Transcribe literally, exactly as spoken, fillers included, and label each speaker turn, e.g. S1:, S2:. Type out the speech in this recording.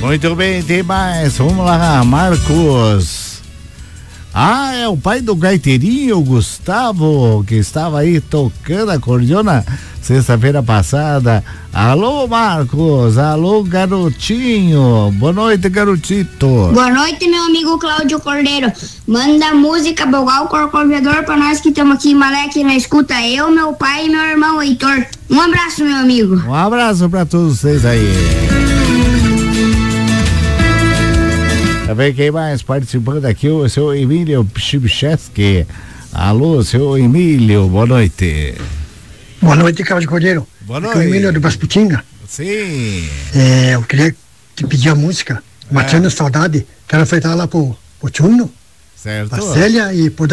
S1: Muito bem, tem mais. Vamos lá, Marcos. Ah, é o pai do gaiteirinho, Gustavo, que estava aí tocando a cordiona sexta-feira passada. Alô, Marcos. Alô, garotinho. Boa noite, garotito.
S2: Boa noite, meu amigo Cláudio Cordeiro. Manda música Bogal Corcoviador pra nós que estamos aqui em Maleque na escuta. Eu, meu pai e meu irmão Heitor. Um abraço, meu amigo.
S1: Um abraço pra todos vocês aí. Também quem mais participando aqui, o seu Emílio Chibcheski. Alô, seu Emílio, boa noite.
S3: Boa noite, Cláudio Cordeiro.
S1: Boa
S3: Aqui
S1: noite.
S3: é o Emílio do Basputinga.
S1: Sim.
S3: É, eu queria te pedir a música, Matando é. Saudade. Quero ofertar lá pro, pro Tchuno,
S1: certo.
S3: pra Célia e pro